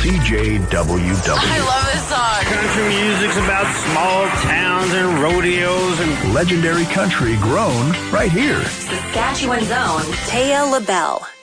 CJWW. I love this song. Country music's about small towns and rodeos and legendary country grown right here. Saskatchewan's own Taya LaBelle.